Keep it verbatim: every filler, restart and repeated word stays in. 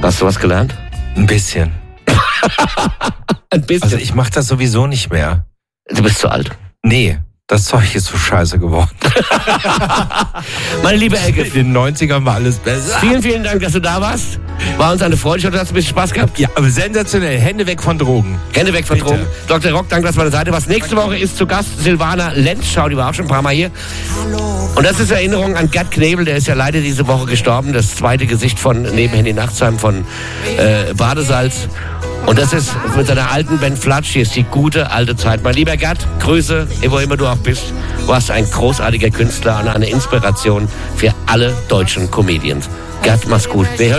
Hast du was gelernt? Ein bisschen. Ein bisschen? Also ich mache das sowieso nicht mehr. Du bist zu alt. Nee, das Zeug ist so scheiße geworden. Meine liebe Elke. In den neunzigern war alles besser. Vielen, vielen Dank, dass du da warst. War uns eine Freude. Ich hoffe, du hast ein bisschen Spaß gehabt. Ja, aber sensationell. Hände weg von Drogen. Hände weg von Bitte. Drogen. Doktor Rock, danke, dass du an der Seite warst. Nächste Woche ist zu Gast Silvana Lenz. Schau, die war auch schon ein paar Mal hier. Und das ist Erinnerung an Gerd Knebel. Der ist ja leider diese Woche gestorben. Das zweite Gesicht von neben Henny Nachtsheim von äh, Badesalz. Und das ist mit seiner alten Band Flatsch. Hier ist die gute alte Zeit. Mein lieber Gerd, Grüße, wo immer du auch bist. Du warst ein großartiger Künstler und eine Inspiration für alle deutschen Comedians. Gerd, mach's gut. Wir hören